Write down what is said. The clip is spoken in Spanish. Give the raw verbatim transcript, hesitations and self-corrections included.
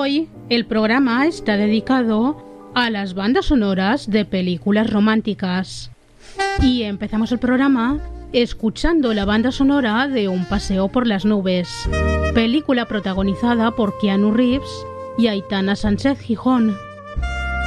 Hoy el programa está dedicado a las bandas sonoras de películas románticas. Y empezamos el programa escuchando la banda sonora de Un paseo por las nubes, película protagonizada por Keanu Reeves y Aitana Sánchez Gijón.